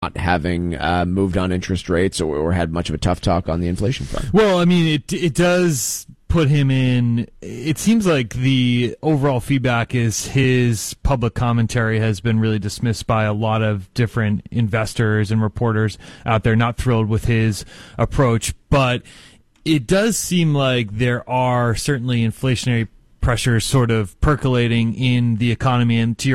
not having moved on interest rates or had much of a tough talk on the inflation front. Well, I mean, it does put him in. It seems like the overall feedback is his public commentary has been really dismissed by a lot of different investors and reporters out there, not thrilled with his approach. But it does seem like there are certainly inflationary pressures sort of percolating in the economy. And to your